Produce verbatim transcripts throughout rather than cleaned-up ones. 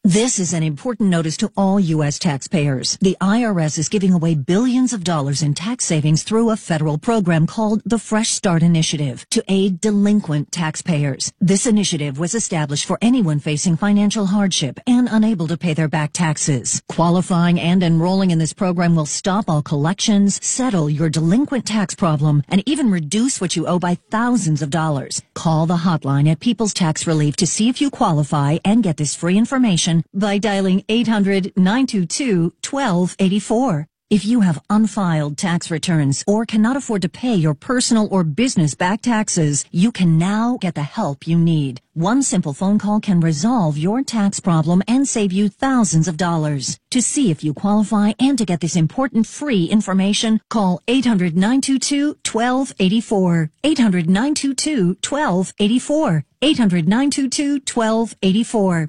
This is an important notice to all U S taxpayers. The I R S is giving away billions of dollars in tax savings through a federal program called the Fresh Start Initiative to aid delinquent taxpayers. This initiative was established for anyone facing financial hardship and unable to pay their back taxes. Qualifying and enrolling in this program will stop all collections, settle your delinquent tax problem, and even reduce what you owe by thousands of dollars. Call the hotline at People's Tax Relief to see if you qualify and get this free information by dialing eight hundred, nine two two, one two eight four. If you have unfiled tax returns or cannot afford to pay your personal or business back taxes, you can now get the help you need. One simple phone call can resolve your tax problem and save you thousands of dollars. To see if you qualify and to get this important free information, call eight hundred, nine two two, one two eight four. eight hundred, nine two two, one two eight four. eight hundred, nine two two, one two eight four.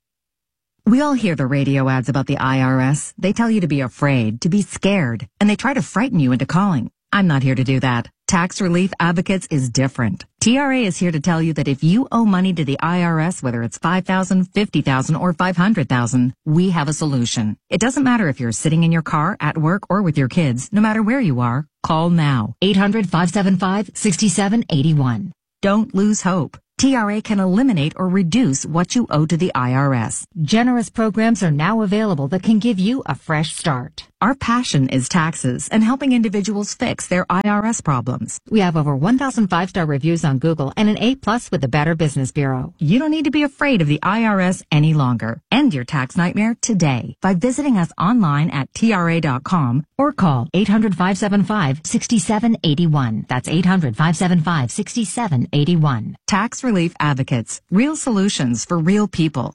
We all hear the radio ads about the I R S. They tell you to be afraid, to be scared, and they try to frighten you into calling. I'm not here to do that. Tax Relief Advocates is different. T R A is here to tell you that if you owe money to the I R S, whether it's five thousand dollars, fifty thousand dollars, or five hundred thousand dollars, we have a solution. It doesn't matter if you're sitting in your car, at work, or with your kids. No matter where you are, call now. eight hundred, five seven five, six seven eight one. Don't lose hope. T R A can eliminate or reduce what you owe to the I R S. Generous programs are now available that can give you a fresh start. Our passion is taxes and helping individuals fix their I R S problems. We have over one thousand five-star reviews on Google and an A plus with the Better Business Bureau. You don't need to be afraid of the I R S any longer. End your tax nightmare today by visiting us online at T R A dot com or call eight hundred, five seven five, six seven eight one. That's eight hundred, five seven five, six seven eight one. Tax Relief Advocates. Real solutions for real people.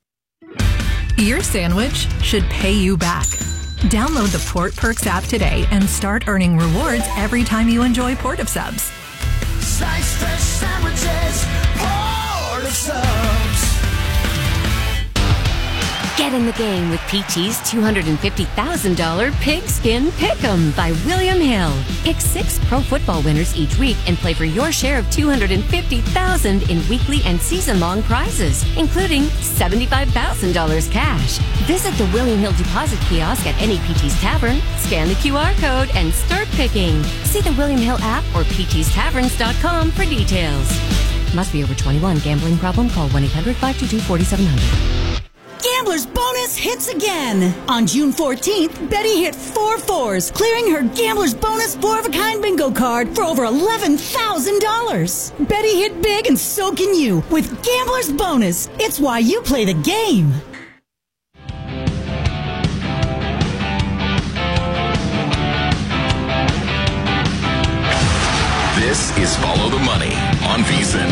Your sandwich should pay you back. Download the Port Perks app today and start earning rewards every time you enjoy Port of Subs. Slice fresh sandwiches, Port of Subs. Get in the game with Peachy's two hundred fifty thousand dollars Pigskin Pick'em by William Hill. Pick six pro football winners each week and play for your share of two hundred fifty thousand dollars in weekly and season-long prizes, including seventy-five thousand dollars cash. Visit the William Hill deposit kiosk at any Peachy's Tavern, scan the Q R code, and start picking. See the William Hill app or Peachy's Taverns dot com for details. Must be over twenty-one. Gambling problem? Call one eight hundred, five two two, four seven zero zero. Gambler's Bonus hits again. On June fourteenth, Betty hit four fours, clearing her Gambler's Bonus four-of-a-kind bingo card for over eleven thousand dollars. Betty hit big, and so can you with Gambler's Bonus. It's why you play the game. This is Follow the Money on VSiN.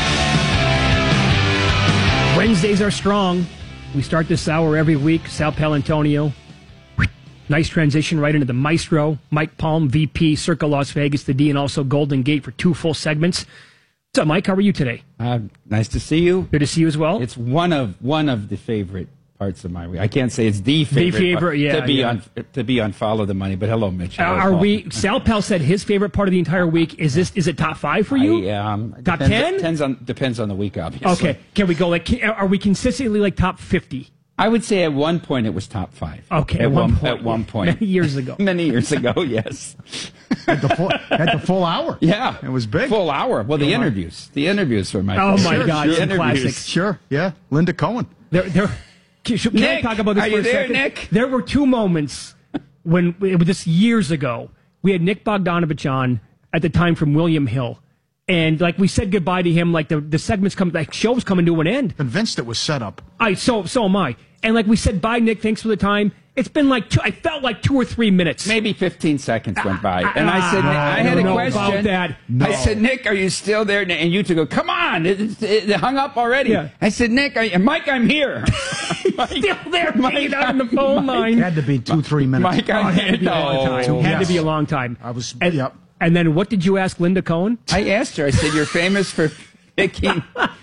Wednesdays are strong. We start this hour every week. Sal Palantonio. Nice transition right into the maestro. Mike Palm, V P, Circa Las Vegas, the D, and also Golden Gate for two full segments. What's up, Mike? How are you today? Uh, nice to see you. Good to see you as well. It's one of one of the favorite parts of my week. I can't say it's the favorite, the favorite yeah, to be yeah. on to be on Follow the Money. But hello, Mitch. Hello, are Paul. we? Sal Pal said his favorite part of the entire week is this. Is it top five for you? I, um, top depends, ten? Depends on depends on the week, obviously. Okay, can we go like? Are we consistently like top fifty? I would say at one point it was top five. Okay, at, at one, one point. At one point, many years ago. many years ago, yes. At the full, at the full hour. Yeah, it was big. Full hour. Well, the Come interviews, on. the interviews were my. Oh favorite. my Sure, God, sure. some The classics. Sure, yeah. Linda Cohen. There, there. Can, can Nick, I talk about this are for you a there, second? Nick? There were two moments when it was this years ago. We had Nick Bogdanovich on at the time from William Hill. And like we said goodbye to him, like the, the segments come, like show's coming to an end. Convinced it was set up. I so so am I. And like we said, bye Nick, thanks for the time. It's been like two, I felt like two or three minutes. Maybe fifteen seconds went by, and I said, Ah, Nick, I had a no, question. about that. No. I said, Nick, are you still there? And you two go, come on, it, it, it hung up already. Yeah. I said, Nick, are you, Mike, I'm here. Mike, Still there, Mike, hanging out on the phone Mike, line. It had to be two, three minutes. Mike, Oh, I'm it had to be a long time. No. It had Yes. to be a long time. I was, And, yep. and then what did you ask Linda Cohen? I asked her, I said, you're famous for picking,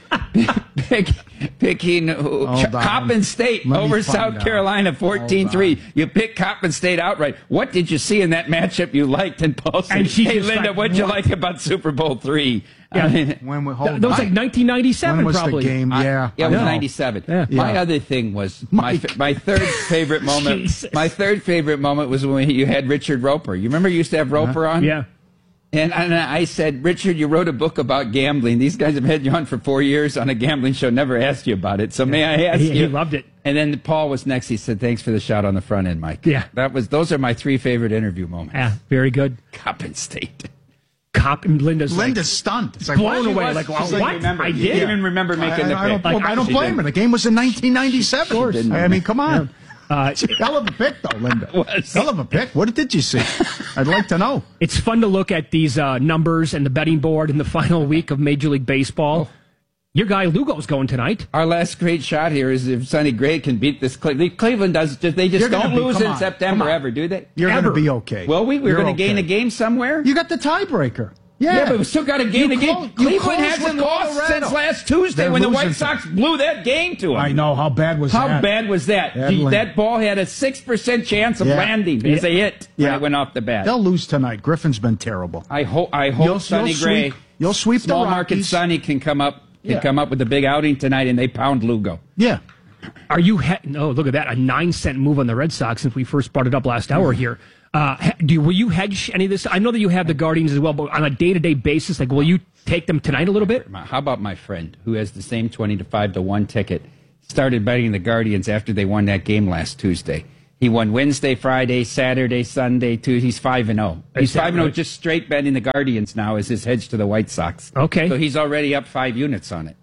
pick, picking uh, Coppin State Let me over find South out. Carolina fourteen three. You picked Coppin State outright. What did you see in that matchup you liked? And Paul said, And she hey, just Linda, like, what'd you what? like about Super Bowl three? Yeah. I mean, When we, hold That was on. like nineteen ninety-seven, When was probably. the game? I- Yeah. yeah, it I was know. ninety-seven. Yeah. My Yeah. other thing was my Mike. f- my third favorite moment. Jesus. My third favorite moment was when you had Richard Roper. You remember you used to have Roper on? Yeah. And, and I said, Richard, you wrote a book about gambling. These guys have had you on for four years on a gambling show. Never asked you about it. So may I ask He, you? he loved it. And then Paul was next. He said, "Thanks for the shot on the front end, Mike." Yeah. that was. Those are my three favorite interview moments. Yeah, very good. Coppin State. Cop and Linda's like, Linda's stunned. It's like, blown what? away. was- Like, she's well, like, what? remember- I you did. didn't even remember making I, the I don't, pick. I don't She blame didn't. her. The game was in nineteen ninety-seven. She didn't. I mean, come on. Uh, Hell of a pick, though, Linda. was. Hell of a pick. What did you see? I'd like to know. it's fun to look at these uh, numbers and the betting board in the final week of Major League Baseball. Your guy Lugo's going tonight. Our last great shot here is if Sonny Gray can beat this Cleveland. Cleveland does just they just You're gonna don't be- lose come in on, September come on. ever, do they? You're going Ever. to be okay. Well, we we're You're going to gain a okay. game somewhere. You got the tiebreaker. Yeah, Yeah, but we still got to gain You a game. close- you Cleveland close hasn't with lost Colorado. since last Tuesday They're when the losing White Sox blew that game to them. I know. How bad was How that? bad was that? That Gee, land- that ball had a six percent chance of Yeah. landing as a hit when Yeah. it went off the bat. They'll lose tonight. Griffin's been terrible. I hope. I hope You'll- Sonny you'll Gray, sweep- you'll sweep the small market Rockies. Sonny can come up. Can Yeah. come up with a big outing tonight, and they pound Lugo. Yeah. Are you? He- no, look at that. A nine cent move on the Red Sox since we first brought it up last hour here. Uh, he- do will you hedge any of this? I know that you have the Guardians as well, but on a day to day basis, like, will you take them tonight a little bit? How about my friend who has the same twenty to five to one ticket? Started betting the Guardians after they won that game last Tuesday. He won Wednesday, Friday, Saturday, Sunday, Tuesday. He's five and zero. He's Is that five and zero right? just straight betting the Guardians now as his hedge to the White Sox. Okay. So he's already up five units on it.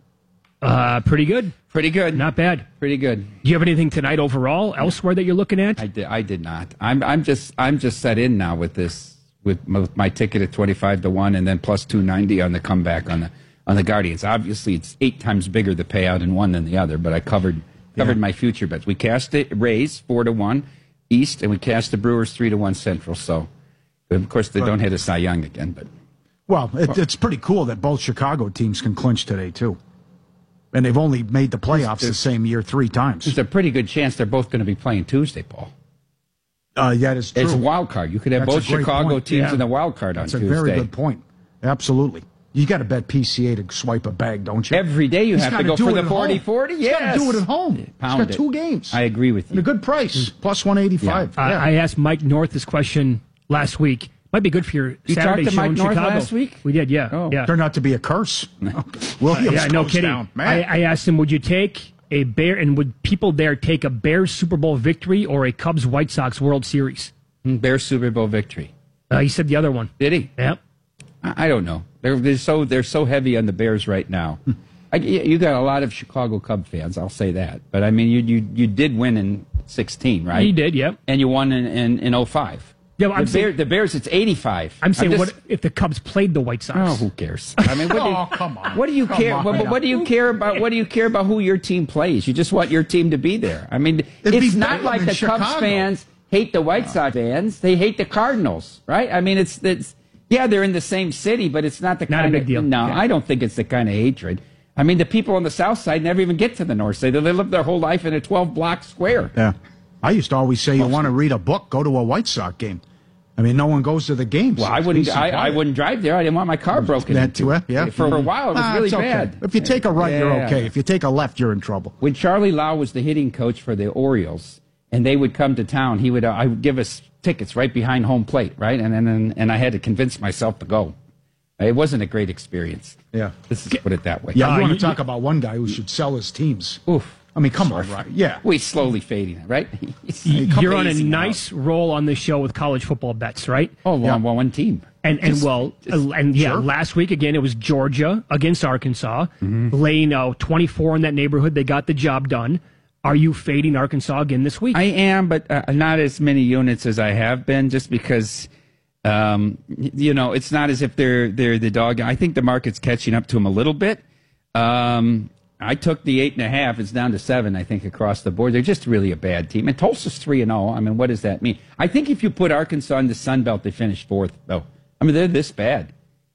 Uh, pretty good. Pretty good. Not bad. Pretty good. Do you have anything tonight overall elsewhere that you're looking at? I did. I did not. I'm. I'm just. I'm just set in now with this. With my, with my ticket at twenty five to one, and then plus two ninety on the comeback on the on the Guardians. Obviously, it's eight times bigger the payout in one than the other. But I covered covered Yeah. my future bets. We cast it Rays four to one East, and we cast the Brewers three to one Central. So, of course, they don't hit a Cy Young again. But Well, it, it's pretty cool that both Chicago teams can clinch today, too. And they've only made the playoffs the same year three times. there's a pretty good chance they're both going to be playing Tuesday, Paul. Uh, that is true. It's a wild card. You could have That's both a great Chicago point. teams Yeah. in the wild card on That's a Tuesday. very good point. Absolutely. You got to bet P C A to swipe a bag, don't you? Every day you He's have to gotta go do for it the at forty home. forty. He's got Yes. to do it at home. Pound He's got it. two games. I agree with And you. a good price, plus one eighty-five. I, yeah. I asked Mike North this question last week. Might be good for your You Saturday talked to show Mike in North Chicago. last week? We did, yeah. Oh. yeah. Turned out to be a curse. Williams Yeah, no goes kidding. down. I, Man. I asked him, would you take a Bear, and would people there take a Bears Super Bowl victory or a Cubs White Sox World Series? Bears Super Bowl victory. Uh, he said the other one. Did he? Yeah. I I don't know. They're, they're so they're so heavy on the Bears right now. I, you got a lot of Chicago Cub fans. I'll say that. But I mean, you you you did win in sixteen, right? He did, yeah. And you won in in, in oh five. Yeah, well, I'm the, saying- Bear, the Bears, it's eighty-five. I'm saying, just- what if the Cubs played the White Sox? Oh, who cares? I mean, what do you, Oh, come on. What do you Come care? on. What, what do you care about? What do you care about who your team plays? You just want your team to be there. I mean, It'd it's be not better like than the Cubs Chicago. fans hate the White Sox fans; they hate the Cardinals, right? I mean, it's it's yeah, they're in the same city, but it's not the Not a kind big of deal. no. Yeah. I don't think it's the kind of hatred. I mean, the people on the South Side never even get to the North Side. They live their whole life in a twelve block square. Yeah. I used to always say, you want to read a book, go to a White Sox game. I mean, no one goes to the games. Well, I It's wouldn't. peace and I, I quiet. wouldn't drive there. I didn't want my car broken That into. too, eh? Yeah. For a while, it was Ah, really it's okay. bad. If you take a right, you're Yeah. okay. If you take a left, you're in trouble. When Charlie Lau was the hitting coach for the Orioles, and they would come to town, he would uh, I would give us tickets right behind home plate, right, and and and I had to convince myself to go. It wasn't a great experience. Yeah. Let's just put it that way. Yeah, Uh, you want you- to talk about one guy who should sell his teams. Oof. I mean, come on, right? Yeah. We slowly fading, right? You're on a Phasing nice roll on this show with college football bets, right? Oh, well, well, one team. And and Just- well, just- uh, and yeah, sure. last week again it was Georgia against Arkansas, Mm-hmm. laying uh, twenty-four in that neighborhood. They got the job done. Are you fading Arkansas again this week? I am, but uh, not as many units as I have been, just because, um, y- you know, it's not as if they're they're the dog. I think the market's catching up to them a little bit. Um, I took the eight and a half. It's down to seven, I think, across the board. They're just really a bad team. And Tulsa's three and zero. I mean, what does that mean? I think if you put Arkansas in the Sun Belt, they finish fourth. Though, I mean, they're this bad.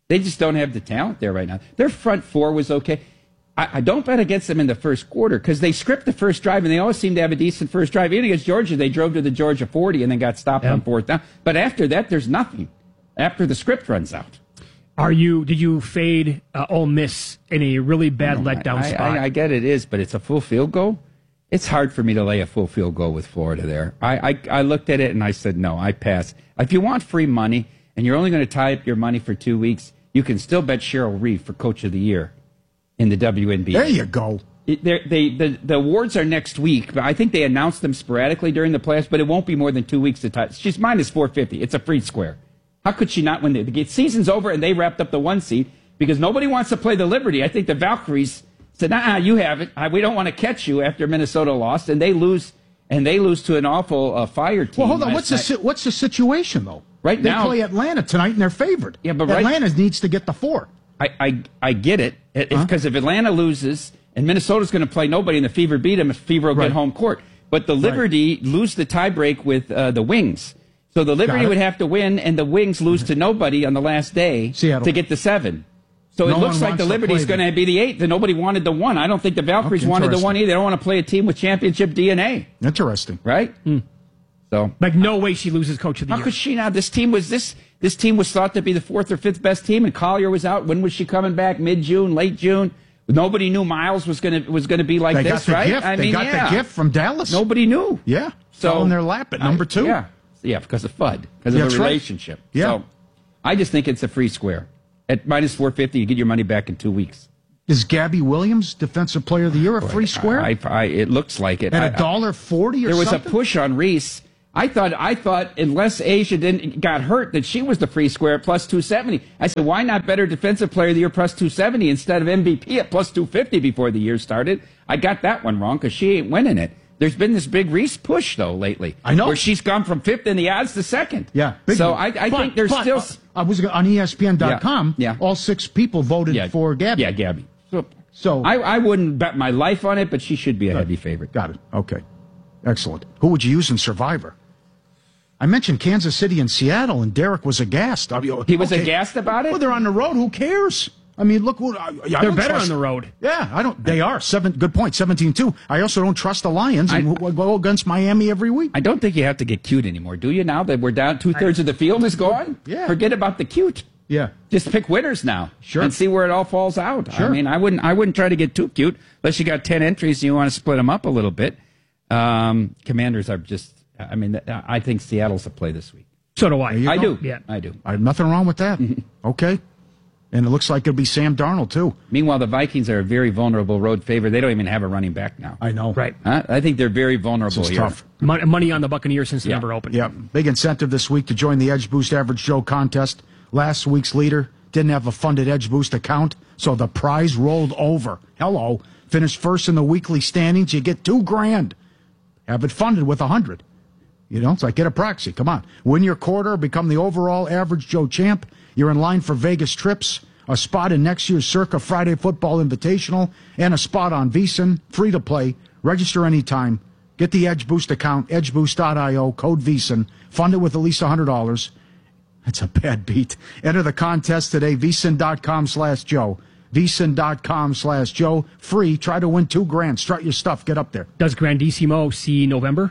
They just don't have the talent there right now. Their front four was okay. I, I don't bet against them in the first quarter because they script the first drive, and they always seem to have a decent first drive. Even against Georgia, they drove to the Georgia forty and then got stopped yeah. on fourth down. But after that, there's nothing. After the script runs out. Are you? Did you fade uh, Ole Miss in a really bad no, letdown I, spot? I, I get it is, but it's a full field goal. It's hard for me to lay a full field goal with Florida there. I, I, I looked at it and I said, no, I pass. If you want free money and you're only going to tie up your money for two weeks, you can still bet Cheryl Reeve for Coach of the Year in the W N B A. There you go. It, they, the, the awards are next week, but I think they announced them sporadically during the playoffs, but it won't be more than two weeks to tie. She's minus four fifty. It's a free square. How could she not win? The, the season's over, and they wrapped up the one seed because nobody wants to play the Liberty. I think the Valkyries said, nah, you have it. We don't want to catch you after Minnesota lost, and they lose and they lose to an awful uh, Fire team. Well, hold on. What's the, what's the situation, though? Right they now. They play Atlanta tonight, and they're favored. Yeah, but right, Atlanta needs to get the four. I, I, I get it. Because huh? if Atlanta loses, and Minnesota's going to play nobody, and the Fever beat them, if Fever will right. get home court. But the Liberty right. lose the tiebreak with uh, the Wings. So the Liberty would have to win, and the Wings lose to nobody on the last day Seattle. to get the seven. So no it looks like the Liberty's going to be the eighth, and nobody wanted the one. I don't think the Valkyries okay, wanted the one either. They don't want to play a team with championship D N A. Interesting, right? Mm. So, like, no way she loses Coach of the Year. How could she not? This team was this this team was thought to be the fourth or fifth best team, and Collier was out. When was she coming back? Mid June, late June. Nobody knew Miles was going to was going to be like they this, got the right? Gift. I they mean, got yeah. the gift from Dallas. Nobody knew. Yeah, so fell in their lap at number two. I, yeah. Yeah, because of F U D, because yeah, of the relationship. Right. Yeah. So I just think it's a free square. At minus four fifty, you get your money back in two weeks. Is Gabby Williams Defensive Player of the Year a free square? I, I, it looks like it. At a dollar forty or there something? There was a push on Reese. I thought, I thought unless Asia didn't got hurt, that she was the free square at plus two seventy. I said, why not better Defensive Player of the Year plus two seventy instead of M V P at plus two fifty before the year started? I got that one wrong because she ain't winning it. There's been this big Reese push, though, lately. I know. Where she's gone from fifth in the odds to second. Yeah. So I, I but, think there's but, still... Uh, I was on E S P N dot com. Yeah, yeah. All six people voted yeah, for Gabby. Yeah, Gabby. So, so I, I wouldn't bet my life on it, but she should be a heavy favorite. Got it. Okay. Excellent. Who would you use in Survivor? I mentioned Kansas City and Seattle, and Derek was aghast. I mean, he was okay. aghast about it? Well, they're on the road. Who cares? I mean, look what I, I they're better trust, on the road. Yeah, I don't. They are seven. Good point. Seventeen two. I also don't trust the Lions and I, go against Miami every week. I don't think you have to get cute anymore, do you? Now that we're down, two thirds of the field is gone. Yeah. Forget about the cute. Yeah. Just pick winners now. Sure. And see where it all falls out. Sure. I mean, I wouldn't. I wouldn't try to get too cute unless you got ten entries and you want to split them up a little bit. Um, commanders are just. I mean, I think Seattle's a play this week. So do I. I go. do. Yeah, I do. I have nothing wrong with that. Okay. And it looks like it'll be Sam Darnold, too. Meanwhile, the Vikings are a very vulnerable road favorite. They don't even have a running back now. I know. Right. Huh? I think they're very vulnerable this is here. Tough. Money on the Buccaneers since yeah. the number opened. Yeah. Big incentive this week to join the Edge Boost Average Joe contest. Last week's leader didn't have a funded Edge Boost account, so the prize rolled over. Hello. Finished first in the weekly standings. You get two grand. Have it funded with a hundred. You know, it's like get a proxy. Come on. Win your quarter, become the overall Average Joe champ. You're in line for Vegas trips, a spot in next year's Circa Friday Football Invitational, and a spot on VSiN. Free to play. Register anytime. Get the Edge Boost account, edge boost dot io, code VSiN. Fund it with at least one hundred dollars. That's a bad beat. Enter the contest today, vsin.com slash Joe. vsin.com slash Joe. Free. Try to win two grand. Strut your stuff. Get up there. Does Grandissimo see November?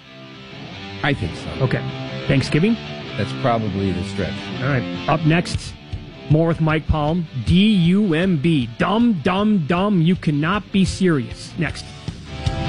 I think so. Okay. Thanksgiving? That's probably the stretch. All right. Up next, more with Mike Palm. D U M B. Dumb, dumb, dumb. You cannot be serious. Next.